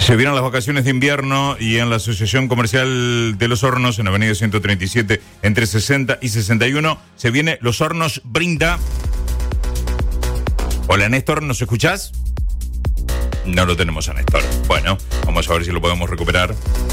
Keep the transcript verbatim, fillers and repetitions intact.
Se vienen las vacaciones de invierno y en la Asociación Comercial de Los Hornos, en Avenida ciento treinta y siete, entre sesenta y sesenta y uno, se viene Los Hornos Brinda. Hola Néstor, ¿nos escuchás? No lo tenemos a Néstor. Bueno, vamos a ver si lo podemos recuperar.